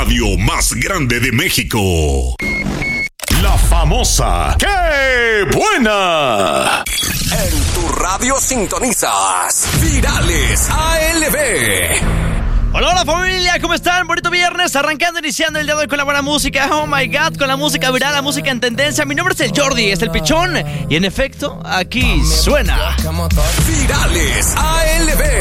radio más grande de México. La famosa ¡Qué buena! En tu radio sintonizas Virales ALB. Hola, hola familia, ¿cómo están? Bonito viernes, iniciando el día de hoy con la buena música. Oh my God, con la música viral, la música en tendencia. Mi nombre es el Jordi, es el Pichón. Y en efecto, aquí suena Virales ALB.